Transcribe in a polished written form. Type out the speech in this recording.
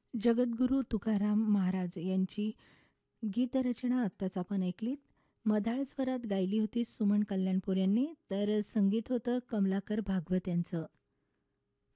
जगद्गुरू तुकाराम महाराज यांची गीतरचना आत्ताच आपण ऐकलीत. मधाळ स्वरात गायली होती सुमन कल्याणपूर यांनी, तर संगीत होतं कमलाकर भागवत यांचं.